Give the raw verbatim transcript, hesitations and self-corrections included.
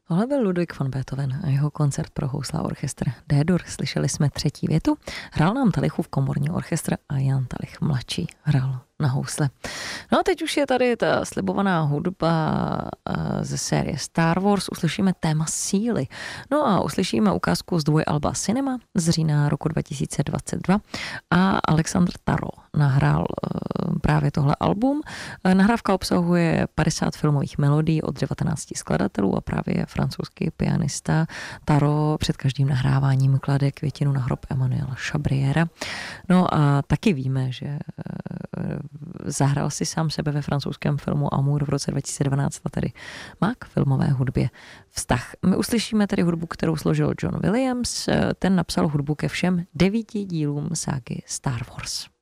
Tohle byl Ludwig van Beethoven a jeho koncert pro housla a orchestr D-dur. Slyšeli jsme třetí větu. Hrál nám Talichův komorní orchestr a Jan Talich mladší hrál na housle. No a teď už je tady ta slibovaná hudba ze série Star Wars. Uslyšíme téma síly. No a uslyšíme ukázku z dvojalba Cinema z října roku dva tisíce dvacet dva a Alexandr Taro nahrál právě tohle album. Nahrávka obsahuje padesát filmových melodií od devatenácti skladatelů a právě francouzský pianista Taro před každým nahráváním klade květinu na hrob Emmanuela Chabriera. No a taky víme, že zahrál si sám sebe ve francouzském filmu Amour v roce dva tisíce dvanáct a tady má k filmové hudbě vztah. My uslyšíme tedy hudbu, kterou složil John Williams. Ten napsal hudbu ke všem devíti dílům ságy Star Wars.